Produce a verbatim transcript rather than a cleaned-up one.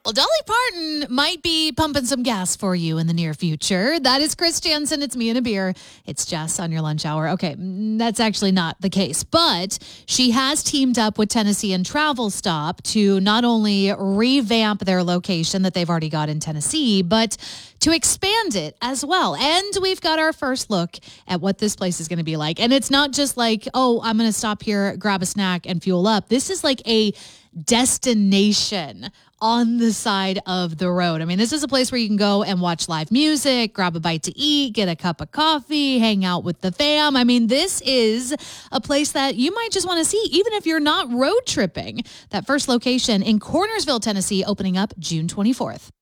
Well, Dolly Parton might be pumping some gas for you in the near future. That is Chris Jansen. It's me and a beer. It's Jess on your lunch hour. Okay, that's actually not the case, but she has teamed up with Tennessee and Travel Stop to not only revamp their location that they've already got in Tennessee, but to expand it as well. And we've got our first look at what this place is going to be like. And it's not just like, oh, I'm going to stop here, grab a snack, and fuel up. This is like a destination on the side of the road. I mean, this is a place where you can go and watch live music, grab a bite to eat, get a cup of coffee, hang out with the fam. I mean, this is a place that you might just want to see, even if you're not road tripping. That first location in Cornersville, Tennessee, opening up June twenty-fourth.